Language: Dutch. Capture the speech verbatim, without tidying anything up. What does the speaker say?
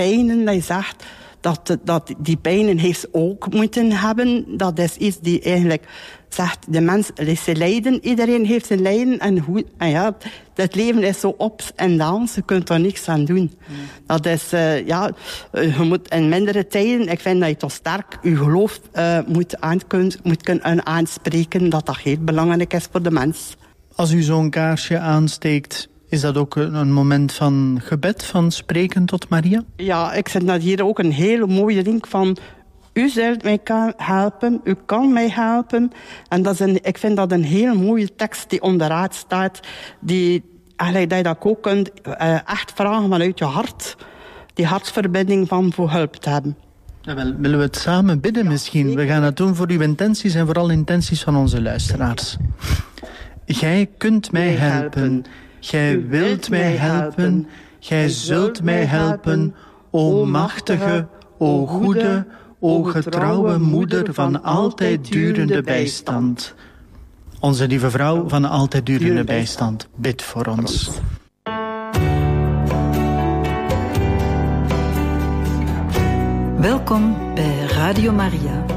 pijnen, dat je zegt dat, dat die pijnen heeft ze ook moeten hebben. Dat is iets die eigenlijk zegt, de mens, ze lijden, iedereen heeft zijn lijden. En, hoe, en ja, het leven is zo ups en downs, je kunt er niks aan doen. Mm. Dat is, uh, ja, je moet in mindere tijden, ik vind dat je toch sterk je geloof uh, moet, aan, moet kunnen aanspreken, dat dat heel belangrijk is voor de mens. Als u zo'n kaarsje aansteekt, is dat ook een moment van gebed, van spreken tot Maria? Ja, ik vind dat hier ook een hele mooie ding van, u zult mij helpen, u kan mij helpen. En dat is een, ik vind dat een heel mooie tekst die onderuit staat, die, eigenlijk, dat je dat ook kunt uh, echt vragen vanuit je hart, die hartsverbinding van voor hulp te hebben. Ja, wel, willen we het samen bidden misschien? We gaan het doen voor uw intenties en vooral intenties van onze luisteraars. Gij kunt mij helpen, gij wilt mij helpen, gij zult mij helpen, o machtige, o goede, o getrouwe moeder van altijd durende bijstand. Onze lieve vrouw van altijd durende bijstand, bid voor ons. Welkom bij Radio Maria.